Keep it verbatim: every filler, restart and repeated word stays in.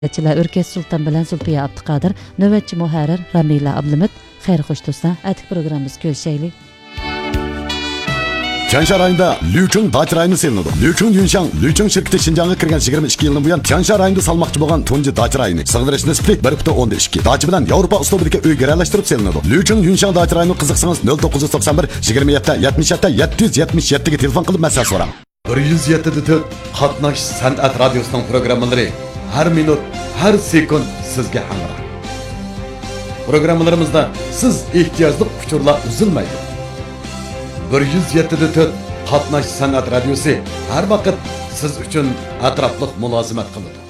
Çiler Örkeş Sultan bilen Zulfiye Abdükadir, nöbetçi muharrir Ramila Ablimit, xeyr hoş dostlar, atik programımız görüşeylik. Tiansha rayonida Lücheng dachi rayoni selinadi. Lücheng Yunshang Lücheng şirketi Şinjanga kirgan yigirma ikki yildan buyon Tiansha rayonida salmoqchi bo'lgan tunji dachi rayoni. Sig'dirish nisbi bir butun o'ndan ikki. Dachi bilan Yevropa uslubidagi uy garalashtirib selinadi. Lücheng Yunshang dachi rayoni qiziqsangiz nol to'qqiz yuz to'qson bir yigirma yetti yetmish yetti yetti yuz yetmish yetti ga telefon qilib masala so'rang. bir yuz yetti nuqta to'rt Qatnash san'at radiosining programmalari har minut, har sekund sizga hamroh. Programmalarimizda siz ehtiyojli uchurlar uzilmaydi. bir yuz yetti nuqta to'rt Qatnash san'at radiosi har vaqt siz uchun atrofliq mulozimat qiladi.